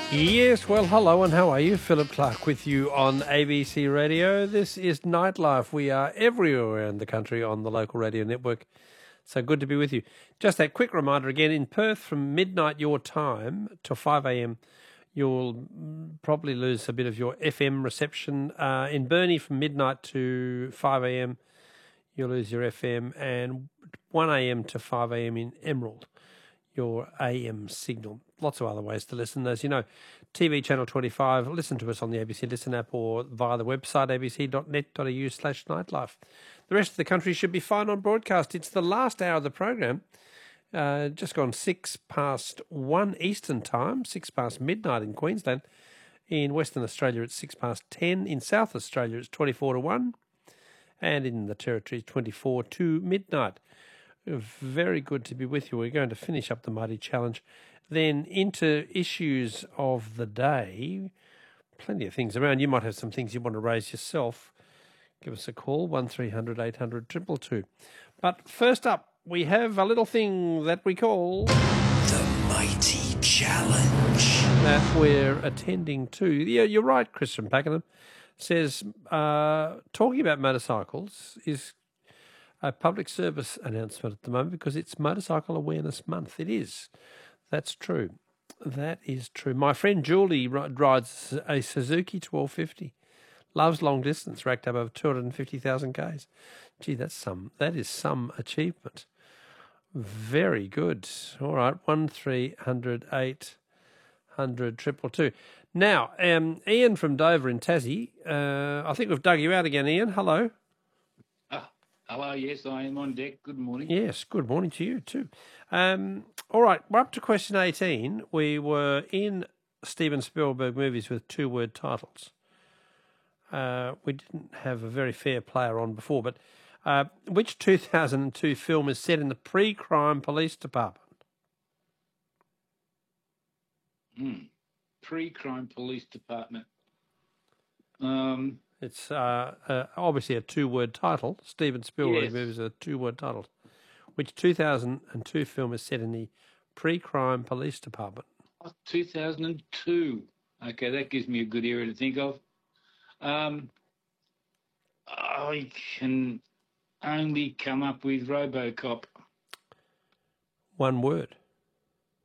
Yes, well, hello and how are you? Philip Clark with you on ABC Radio. This is Nightlife. We are everywhere in the country on the local radio network. So good to be with you. Just that quick reminder again, in Perth from midnight your time to 5 a.m, you'll probably lose a bit of your FM reception. In Burnie from midnight to 5 a.m, you'll lose your FM, and 1 a.m. to 5 a.m. in Emerald, your AM signal. Lots of other ways to listen. As you know, TV Channel 25, listen to us on the ABC Listen app or via the website abc.net.au/nightlife. The rest of the country should be fine on broadcast. It's the last hour of the program. Just gone 1:06 Eastern time, 6 past midnight in Queensland. In Western Australia, it's 10:06. In South Australia, it's 1:24. And in the Territory, 24 to midnight. Very good to be with you. We're going to finish up the Mighty Challenge. Then into issues of the day. Plenty of things around. You might have some things you want to raise yourself. Give us a call, 1300 800 222. But first up, we have a little thing that we call the Mighty Challenge that we're attending to. Yeah, you're right, Chris from Pakenham says talking about motorcycles is a public service announcement at the moment because it's Motorcycle Awareness Month. It is. That's true. That is true. My friend Julie rides a Suzuki 1250. Loves long distance, racked up over 250,000 Ks. Gee, that is some achievement. Very good. All right, 1300 800 222. Now, Ian from Dover in Tassie. I think we've dug you out again, Ian. Hello. Hello, yes, I am on deck. Good morning. Yes, good morning to you too. All right, we're up to question 18. We were in Steven Spielberg movies with two-word titles. We didn't have a very fair player on before, but which 2002 film is set in the pre-crime police department? Pre-crime police department. It's obviously a two-word title. Steven Spielberg movies are two-word titles. Which 2002 film is set in the pre-crime police department? 2002. Okay, that gives me a good era to think of. I can only come up with RoboCop. One word.